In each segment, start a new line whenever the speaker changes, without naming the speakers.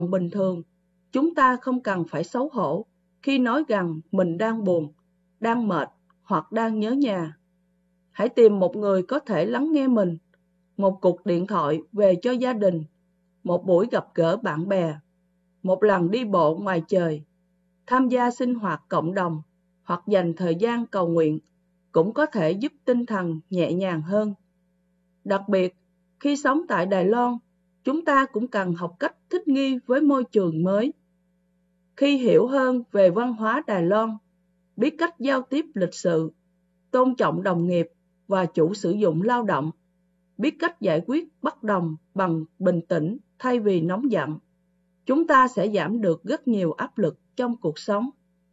bình thường, chúng ta không cần phải xấu hổ khi nói rằng mình đang buồn, đang mệt hoặc đang nhớ nhà. Hãy tìm một người có thể lắng nghe mình, một cuộc điện thoại về cho gia đình, một buổi gặp gỡ bạn bè, một lần đi bộ ngoài trời, tham gia sinh hoạt cộng đồng hoặc dành thời gian cầu nguyện cũng có thể giúp tinh thần nhẹ nhàng hơn. Đặc biệt, khi sống tại Đài Loan, chúng ta cũng cần học cách thích nghi với môi trường mới. Khi hiểu hơn về văn hóa Đài Loan, biết cách giao tiếp lịch sự, tôn trọng đồng nghiệp và chủ sử dụng lao động, biết cách giải quyết bất đồng bằng bình tĩnh thay vì nóng giận, chúng ta sẽ giảm được rất nhiều áp lực trong cuộc sống.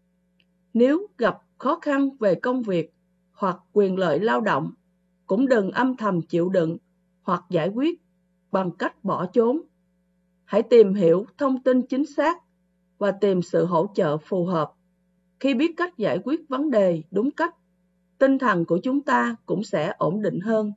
Nếu gặp khó khăn về công việc hoặc quyền lợi lao động, cũng đừng âm thầm chịu đựng hoặc giải quyết bằng cách bỏ trốn. Hãy tìm hiểu thông tin chính xác và tìm sự hỗ trợ phù hợp. Khi biết cách giải quyết vấn đề đúng cách, tinh thần của chúng ta cũng sẽ ổn định hơn.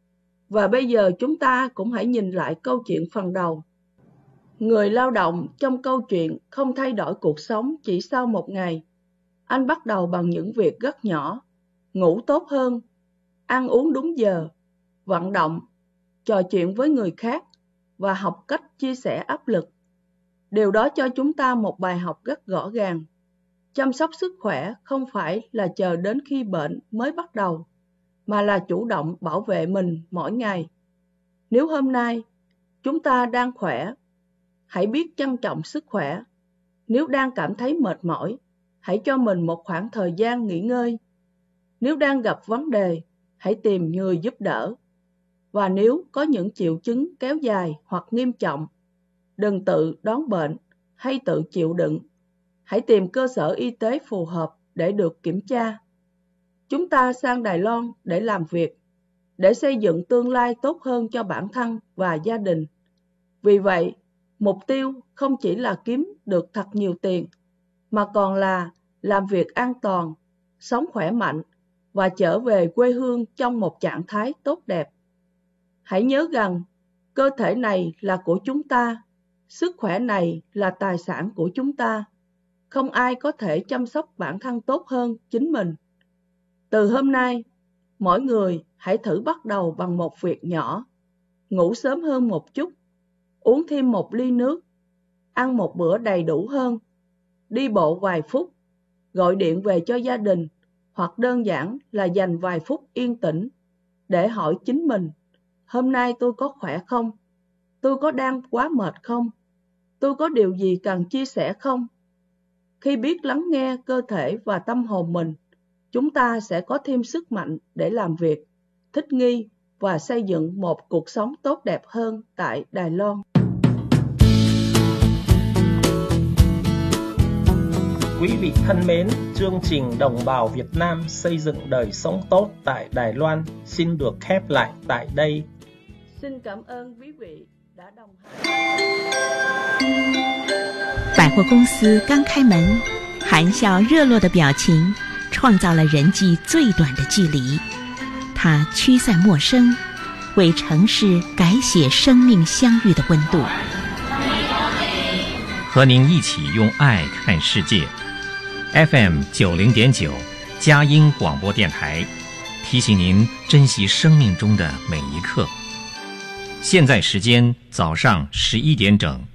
Và bây giờ chúng ta cũng hãy nhìn lại câu chuyện phần đầu. Người lao động trong câu chuyện không thay đổi cuộc sống chỉ sau một ngày. Anh bắt đầu bằng những việc rất nhỏ: ngủ tốt hơn, ăn uống đúng giờ, vận động, trò chuyện với người khác và học cách chia sẻ áp lực. Điều đó cho chúng ta một bài học rất rõ ràng. Chăm sóc sức khỏe không phải là chờ đến khi bệnh mới bắt đầu, mà là chủ động bảo vệ mình mỗi ngày. Nếu hôm nay chúng ta đang khỏe, hãy biết trân trọng sức khỏe. Nếu đang cảm thấy mệt mỏi, hãy cho mình một khoảng thời gian nghỉ ngơi. Nếu đang gặp vấn đề, hãy tìm người giúp đỡ. Và nếu có những triệu chứng kéo dài hoặc nghiêm trọng, đừng tự đón bệnh hay tự chịu đựng. Hãy tìm cơ sở y tế phù hợp để được kiểm tra. Chúng ta sang Đài Loan để làm việc, để xây dựng tương lai tốt hơn cho bản thân và gia đình. Vì vậy, mục tiêu không chỉ là kiếm được thật nhiều tiền, mà còn là làm việc an toàn, sống khỏe mạnh và trở về quê hương trong một trạng thái tốt đẹp. Hãy nhớ rằng, cơ thể này là của chúng ta, sức khỏe này là tài sản của chúng ta. Không ai có thể chăm sóc bản thân tốt hơn chính mình. Từ hôm nay, mỗi người hãy thử bắt đầu bằng một việc nhỏ: ngủ sớm hơn một chút, uống thêm một ly nước, ăn một bữa đầy đủ hơn, đi bộ vài phút, gọi điện về cho gia đình, hoặc đơn giản là dành vài phút yên tĩnh để hỏi chính mình: hôm nay tôi có khỏe không? Tôi có đang quá mệt không? Tôi có điều gì cần chia sẻ không? Khi biết lắng nghe cơ thể và tâm hồn mình, chúng ta sẽ có thêm sức mạnh để làm việc, thích nghi và xây dựng một cuộc sống tốt đẹp hơn tại Đài Loan.
Quý vị thân mến, chương trình Đồng bào Việt Nam xây dựng đời sống tốt tại Đài Loan xin được khép lại tại đây.
Xin cảm ơn quý vị đã đồng hành。
百货公司刚开门，含笑热络的表情创造了人际最短的距离。它驱散陌生，为城市改写生命相遇的温度。
和您一起用爱看世界。FM 90.9佳音广播电台提醒您珍惜生命中的每一刻。现在时间早上11点整。